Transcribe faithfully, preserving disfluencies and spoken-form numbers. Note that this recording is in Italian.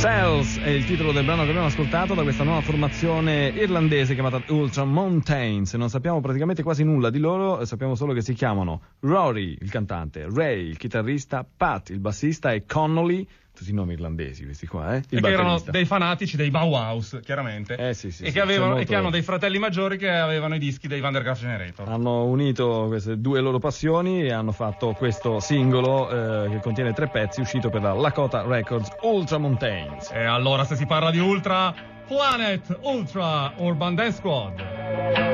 Cells è il titolo del brano che abbiamo ascoltato da questa nuova formazione irlandese chiamata Ultra Mountains. Non sappiamo praticamente quasi nulla di loro, sappiamo solo che si chiamano Rory, il cantante, Ray, il chitarrista, Pat, il bassista e Connolly, tutti nomi irlandesi questi qua, eh? Il e che erano batterista. dei fanatici dei Bauhaus, chiaramente. Eh sì, sì, e, sì, che avevano, molto... e che hanno dei fratelli maggiori che avevano i dischi dei Van der Graaf Generator. Hanno unito queste due loro passioni e hanno fatto questo singolo eh, che contiene tre pezzi, uscito per la Lakota Records, Ultra Mountains. E allora, se si parla di Ultra, Planet Ultra Urban Dance Squad.